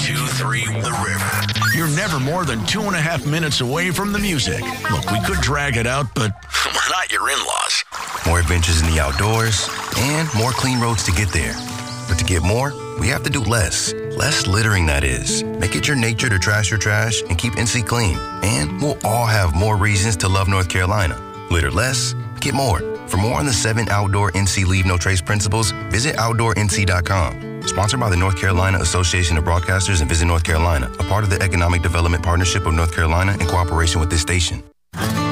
92.3 The River. You're never more than 2.5 minutes away from the music. Look, we could drag it out, but we're not your in-laws. More adventures in the outdoors and more clean roads to get there. But to get more, we have to do less. Less littering, that is. Make it your nature to trash your trash and keep NC clean. And we'll all have more reasons to love North Carolina. Litter less, get more. For more on the 7 outdoor NC Leave No Trace principles, visit OutdoorNC.com. Sponsored by the North Carolina Association of Broadcasters and Visit North Carolina, a part of the Economic Development Partnership of North Carolina in cooperation with this station.